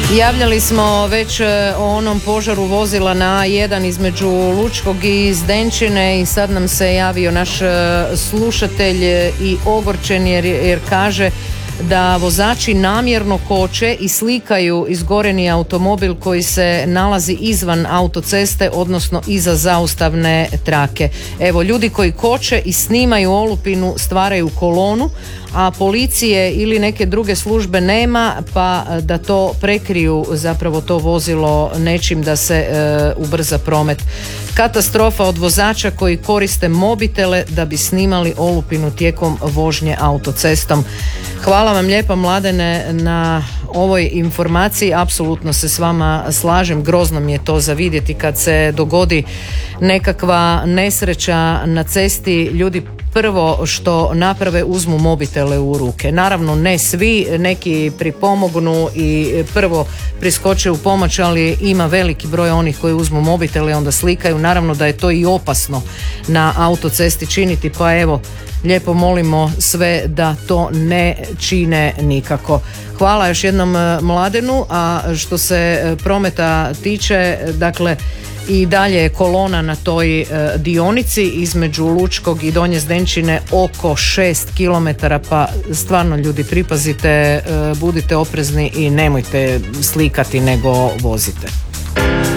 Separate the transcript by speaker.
Speaker 1: Javljali smo već o onom požaru vozila na A1 između Lučkog i Zdenčine i sad nam se javio naš slušatelj i ogorčen jer kaže da vozači namjerno koče i slikaju izgoreni automobil koji se nalazi izvan autoceste, odnosno iza zaustavne trake. Evo, ljudi koji koče i snimaju olupinu stvaraju kolonu, a policije ili neke druge službe nema, pa da to prekriju zapravo to vozilo nečim da se ubrza promet. Katastrofa od vozača koji koriste mobitele da bi snimali olupinu tijekom vožnje autocestom. Hvala vam lijepa, Mladene, na ovoj informaciji. Apsolutno se s vama slažem. Grozno mi je to za vidjeti kad se dogodi nekakva nesreća na cesti. Ljudi prvo što naprave uzmu mobitele u ruke. Naravno ne svi, neki pripomognu i prvo priskoče u pomoć, ali ima veliki broj onih koji uzmu mobitele i onda slikaju. Naravno da je to i opasno na autocesti činiti, pa evo, lijepo molimo sve da to ne čine nikako. Hvala još jednom Mladenu, a što se prometa tiče, dakle, i dalje je kolona na toj dionici između Lučkog i Donje Zdenčine oko 6 km, pa stvarno ljudi pripazite, budite oprezni i nemojte slikati nego vozite.